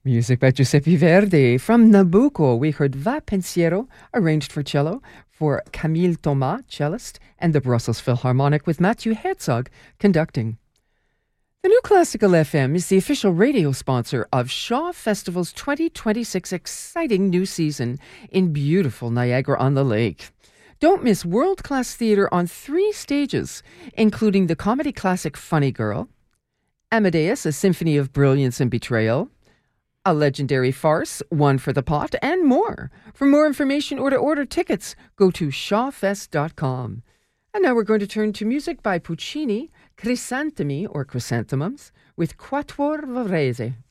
Music by Giuseppe Verdi. From Nabucco, we heard Va Pensiero, arranged for cello, for Camille Thomas, cellist, and the Brussels Philharmonic with Matthew Herzog conducting. The New Classical FM is the official radio sponsor of Shaw Festival's 2026 exciting new season in beautiful Niagara-on-the-Lake. Don't miss world-class theatre on 3 stages, including the comedy classic Funny Girl, Amadeus, a symphony of brilliance and betrayal, a legendary farce, One for the Pot, and more. For more information or to order tickets, go to shawfest.com. And now we're going to turn to music by Puccini, Chrysanthemi or Chrysanthemums, with Quatuor Varese.